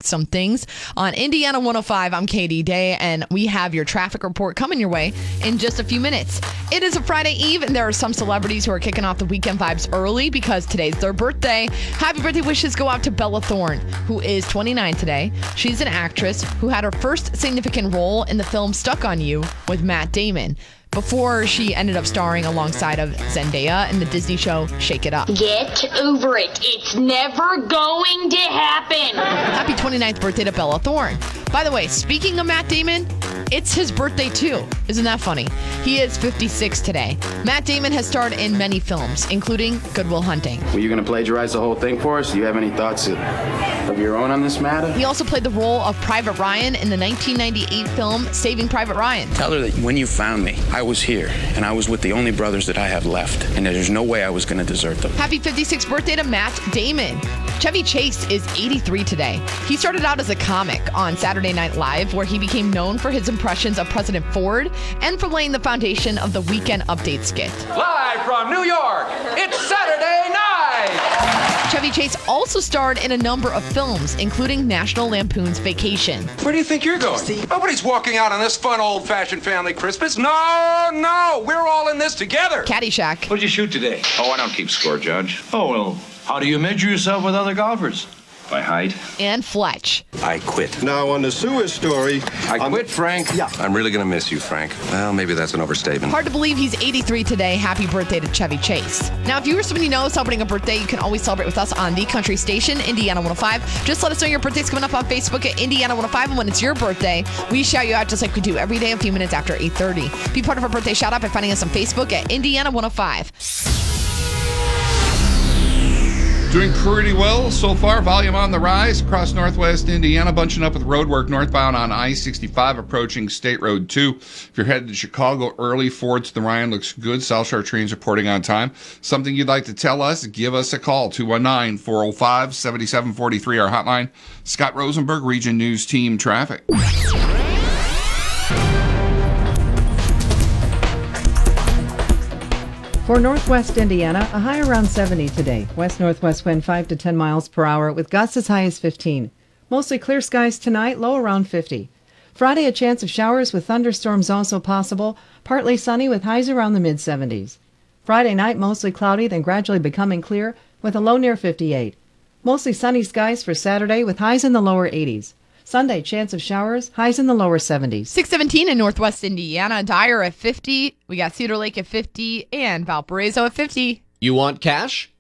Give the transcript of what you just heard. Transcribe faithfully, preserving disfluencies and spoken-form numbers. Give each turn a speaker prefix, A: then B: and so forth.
A: some things. On Indiana one oh five, I'm Katie Day, and we have your traffic report coming your way in just a few minutes. It is a Friday Eve, and there are some celebrities who are kicking off the weekend vibes early because today's their birthday. Happy birthday wishes go out to Bella Thorne, who is twenty-nine today. She's an actress who had her first significant role in the film Stuck on You with Matt Damon, before she ended up starring alongside of Zendaya in the Disney show Shake It Up.
B: Get over it. It's never going to happen.
A: Happy twenty-ninth birthday to Bella Thorne. By the way, speaking of Matt Damon, it's his birthday too. Isn't that funny? He is fifty-six today. Matt Damon has starred in many films, including Good Will Hunting.
C: Were you going to plagiarize the whole thing for us? Do you have any thoughts of, of your own on this matter?
A: He also played the role of Private Ryan in the nineteen ninety-eight film Saving Private Ryan.
D: Tell her that when you found me, I was here, and I was with the only brothers that I have left, and there's no way I was going to desert them.
A: Happy fifty-sixth birthday to Matt Damon. Chevy Chase is eighty-three today. He started out as a comic on Saturday Night Live, where he became known for his impressions of President Ford and for laying the foundation of the Weekend Update skit.
E: Live from New York, it's Saturday night!
A: Chevy Chase also starred in a number of films, including National Lampoon's Vacation.
E: Where do you think you're going? Nobody's walking out on this fun old-fashioned family Christmas. No, no, we're all in this together.
A: Caddyshack.
F: What did you shoot today? Oh, I don't keep score, Judge. Oh, well, how do you measure yourself with other golfers? By height.
A: And Fletch.
F: I quit.
G: Now, on the sewer story...
E: I
G: I'm,
E: quit, Frank.
G: Yeah.
E: I'm really going to miss you, Frank. Well, maybe that's an overstatement.
A: Hard to believe he's eighty-three today. Happy birthday to Chevy Chase. Now, if you or somebody you know is celebrating a birthday, you can always celebrate with us on the country station, Indiana one oh five. Just let us know your birthday's coming up on Facebook at Indiana one oh five, and when it's your birthday, we shout you out just like we do every day a few minutes after eight thirty. Be part of our birthday shout-out by finding us on Facebook at Indiana one oh five.
H: Doing pretty well so far. Volume on the rise across northwest Indiana, bunching up with road work northbound on I sixty-five approaching State Road two. If you're headed to Chicago early, Ford to the Ryan looks good. South Shore trains reporting on time. Something you'd like to tell us, give us a call. two one nine, four oh five, seven seven four three, our hotline. Scott Rosenberg, Region News Team Traffic.
I: For northwest Indiana, a high around seventy today. West-northwest wind five to ten miles per hour with gusts as high as fifteen. Mostly clear skies tonight, low around fifty. Friday, a chance of showers with thunderstorms also possible. Partly sunny with highs around the mid seventies. Friday night, mostly cloudy, then gradually becoming clear with a low near fifty-eight. Mostly sunny skies for Saturday with highs in the lower eighties. Sunday, chance of showers, highs in the lower seventies.
A: six seventeen in northwest Indiana. Dyer at fifty. We got Cedar Lake at fifty and Valparaiso at fifty.
J: You want cash?